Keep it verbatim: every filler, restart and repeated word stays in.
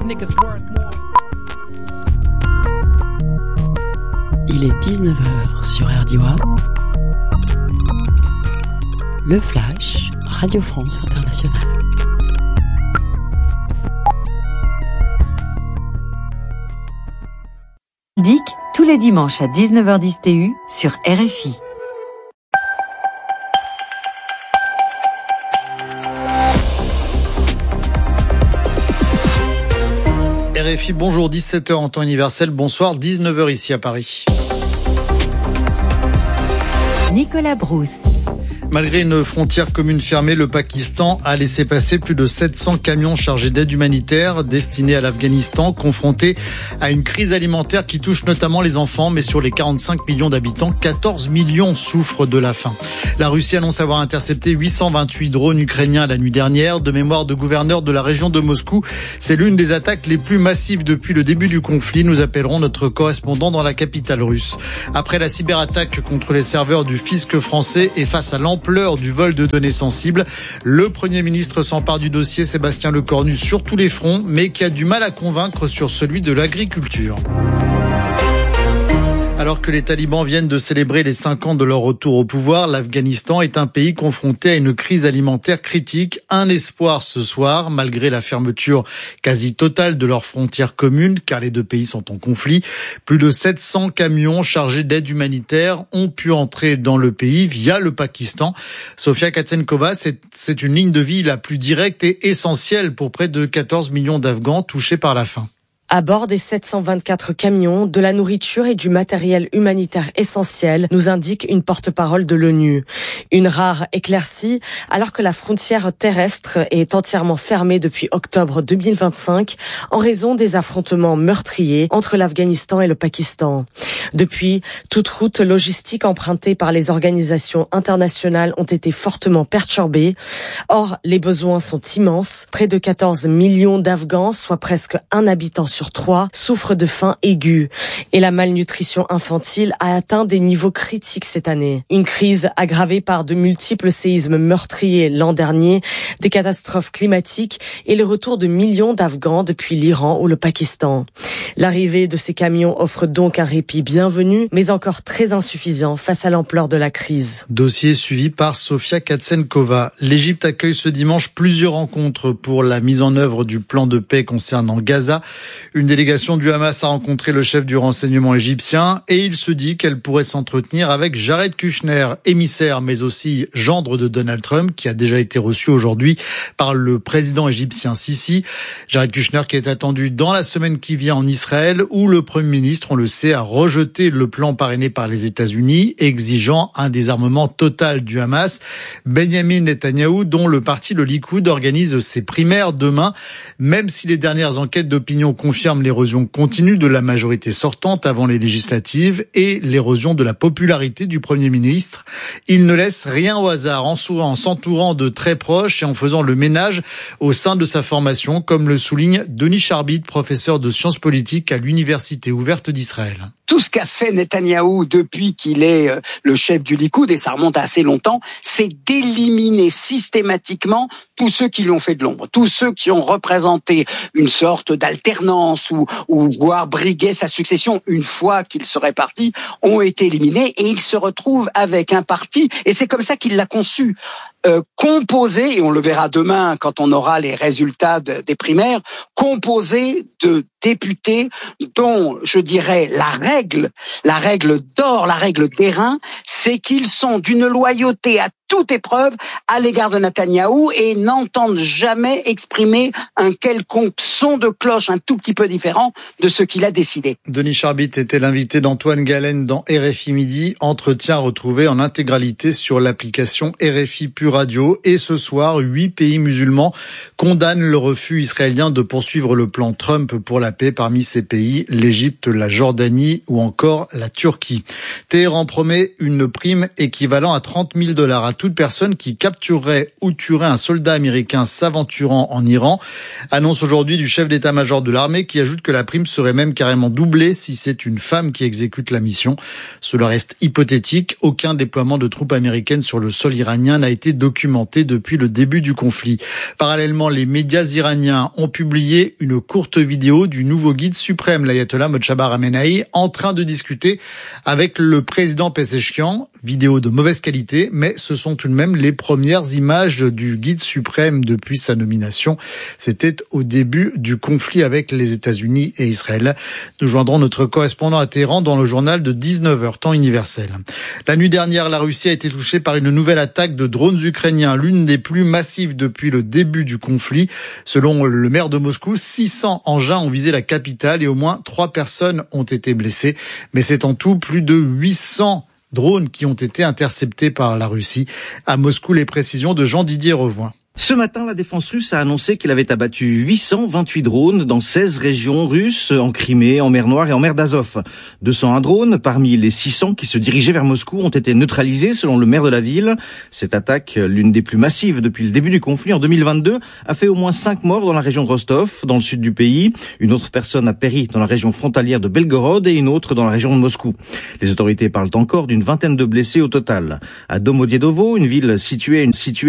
Il est dix-neuf heures sur R D O A. Le Flash, Radio France Internationale. D I C, tous les dimanches à dix-neuf heures dix T U sur R F I. R F I, bonjour, dix-sept heures en temps universel, bonsoir, dix-neuf heures ici à Paris. Nicolas Brousse. Malgré une frontière commune fermée, le Pakistan a laissé passer plus de sept cents camions chargés d'aide humanitaire destinés à l'Afghanistan, confronté à une crise alimentaire qui touche notamment les enfants. Mais sur les quarante-cinq millions d'habitants, quatorze millions souffrent de la faim. La Russie annonce avoir intercepté huit cent vingt-huit drones ukrainiens la nuit dernière. De mémoire de gouverneur de la région de Moscou, c'est l'une des attaques les plus massives depuis le début du conflit. Nous appellerons notre correspondant dans la capitale russe. Après la cyberattaque contre les serveurs du fisc français et face à l'ampleur du vol de données sensibles, le Premier ministre s'empare du dossier Sébastien Lecornu sur tous les fronts, mais qui a du mal à convaincre sur celui de l'agriculture. Alors que les talibans viennent de célébrer les cinq ans de leur retour au pouvoir, l'Afghanistan est un pays confronté à une crise alimentaire critique. Un espoir ce soir, malgré la fermeture quasi totale de leurs frontières communes, car les deux pays sont en conflit. Plus de sept cents camions chargés d'aide humanitaire ont pu entrer dans le pays via le Pakistan. Sofia Katsenkova, c'est, c'est une ligne de vie la plus directe et essentielle pour près de quatorze millions d'Afghans touchés par la faim. À bord des sept cent vingt-quatre camions, de la nourriture et du matériel humanitaire essentiel, nous indique une porte-parole de l'ONU. Une rare éclaircie, alors que la frontière terrestre est entièrement fermée depuis octobre deux mille vingt-cinq en raison des affrontements meurtriers entre l'Afghanistan et le Pakistan. Depuis, toute route logistique empruntée par les organisations internationales ont été fortement perturbées. Or, les besoins sont immenses. Près de quatorze millions d'Afghans, soit presque un habitant sur trois, souffrent de faim aiguë. Et la malnutrition infantile a atteint des niveaux critiques cette année. Une crise aggravée par de multiples séismes meurtriers l'an dernier, des catastrophes climatiques et le retour de millions d'Afghans depuis l'Iran ou le Pakistan. L'arrivée de ces camions offre donc un répit bienvenu, mais encore très insuffisant face à l'ampleur de la crise. Dossier suivi par Sofia Katsenkova. L'Égypte accueille ce dimanche plusieurs rencontres pour la mise en œuvre du plan de paix concernant Gaza. Une délégation du Hamas a rencontré le chef du renseignement égyptien et il se dit qu'elle pourrait s'entretenir avec Jared Kushner, émissaire mais aussi gendre de Donald Trump, qui a déjà été reçu aujourd'hui par le président égyptien Sisi. Jared Kushner qui est attendu dans la semaine qui vient en Israël, où le Premier ministre, on le sait, a rejeté le plan parrainé par les États-Unis, exigeant un désarmement total du Hamas. Benjamin Netanyahou, dont le parti, le Likoud, organise ses primaires demain, même si les dernières enquêtes d'opinion confirment l'érosion continue de la majorité sortante avant les législatives et l'érosion de la popularité du Premier ministre. Il ne laisse rien au hasard, en s'entourant de très proches et en faisant le ménage au sein de sa formation, comme le souligne Denis Charbit, professeur de sciences politiques à l'Université ouverte d'Israël. Tout ce qu'a fait Netanyahou depuis qu'il est le chef du Likoud, et ça remonte à assez longtemps, c'est d'éliminer systématiquement tous ceux qui lui ont fait de l'ombre, tous ceux qui ont représenté une sorte d'alternance ou, ou voire briguer sa succession une fois qu'il serait parti, ont été éliminés et il se retrouve avec un parti, et c'est comme ça qu'il l'a conçu, euh, composé, et on le verra demain quand on aura les résultats de, des primaires, composé de députés dont, je dirais, la règle, la règle d'or, la règle d'airain, c'est qu'ils sont d'une loyauté à toute épreuve à l'égard de Netanyahou et n'entendent jamais exprimer un quelconque son de cloche un tout petit peu différent de ce qu'il a décidé. Denis Charbit était l'invité d'Antoine Galen dans R F I Midi, entretien retrouvé en intégralité sur l'application R F I Pure Radio. Et ce soir, huit pays musulmans condamnent le refus israélien de poursuivre le plan Trump pour la paix. Parmi ces pays, l'Égypte, la Jordanie ou encore la Turquie. Téhéran promet une prime équivalent à trente mille dollars à toute personne qui capturerait ou tuerait un soldat américain s'aventurant en Iran. Annonce aujourd'hui du chef d'état-major de l'armée qui ajoute que la prime serait même carrément doublée si c'est une femme qui exécute la mission. Cela reste hypothétique. Aucun déploiement de troupes américaines sur le sol iranien n'a été documenté depuis le début du conflit. Parallèlement, les médias iraniens ont publié une courte vidéo du nouveau guide suprême, l'ayatollah Mojtaba Khamenei, en train de discuter avec le président Pezeshkian. Vidéo de mauvaise qualité, mais ce sont tout de même les premières images du guide suprême depuis sa nomination. C'était au début du conflit avec les États-Unis et Israël. Nous joindrons notre correspondant à Téhéran dans le journal de dix-neuf heures, temps universel. La nuit dernière, la Russie a été touchée par une nouvelle attaque de drones ukrainiens, l'une des plus massives depuis le début du conflit. Selon le maire de Moscou, six cents engins ont visé la capitale et au moins trois personnes ont été blessées. Mais c'est en tout plus de huit cents drones qui ont été interceptés par la Russie. À Moscou, les précisions de Jean-Didier Revoin. Ce matin, la défense russe a annoncé qu'elle avait abattu huit cent vingt-huit drones dans seize régions russes, en Crimée, en mer Noire et en mer d'Azov. deux cent un drones, parmi les six cents qui se dirigeaient vers Moscou, ont été neutralisés selon le maire de la ville. Cette attaque, l'une des plus massives depuis le début du conflit en deux mille vingt-deux, a fait au moins cinq morts dans la région de Rostov, dans le sud du pays. Une autre personne a péri dans la région frontalière de Belgorod et une autre dans la région de Moscou. Les autorités parlent encore d'une vingtaine de blessés au total. À Domodiedovo, une ville située, une située